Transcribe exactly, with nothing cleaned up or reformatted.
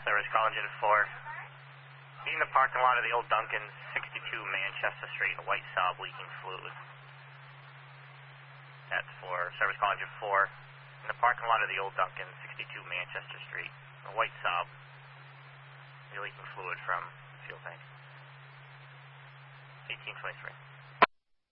Service call engine four. In the parking lot of the old Duncan, sixty-two Manchester Street, a white Saab leaking fluid. That's for service call engine four. In the parking lot of the old Duncan, sixty-two Manchester Street, a white Saab, leaking fluid from fuel tank. eighteen twenty-three.